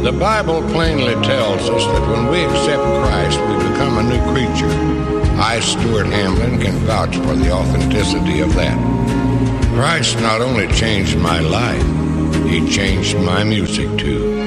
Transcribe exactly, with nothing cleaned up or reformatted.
The Bible plainly tells us that when we accept Christ, we become a new creature. I, Stuart Hamblin, can vouch for the authenticity of that. Christ not only changed my life, he changed my music too.